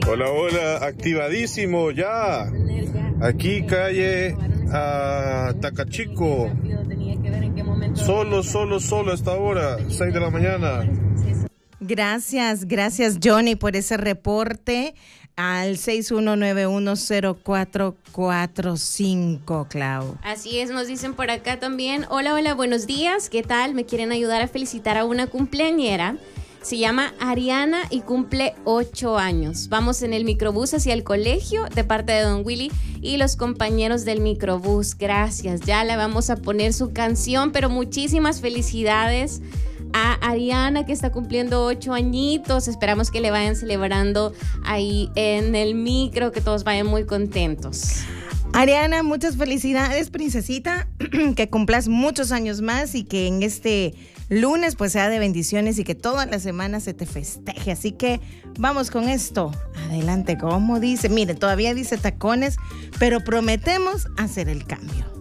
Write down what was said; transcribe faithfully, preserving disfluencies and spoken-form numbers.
Hola, hola, activadísimo ya. Aquí calle uh, Tacachico. Solo, solo, solo a esta hora, seis de la mañana. Gracias, gracias Johnny por ese reporte al seis uno nueve uno cero cuatro cuatro cinco, Clau. Así es, nos dicen por acá también. Hola, hola, buenos días, ¿qué tal? Me quieren ayudar a felicitar a una cumpleañera. Se llama Ariana y cumple ocho años. Vamos en el microbús hacia el colegio de parte de Don Willy y los compañeros del microbús. Gracias, ya le vamos a poner su canción, pero muchísimas felicidades a Ariana, que está cumpliendo ocho añitos. Esperamos que le vayan celebrando ahí en el micro, que todos vayan muy contentos. Ariana, muchas felicidades, princesita, que cumplas muchos años más y que en este lunes pues sea de bendiciones y que toda la semana se te festeje. Así que vamos con esto. Adelante, como dice, mire, todavía dice tacones, pero prometemos hacer el cambio.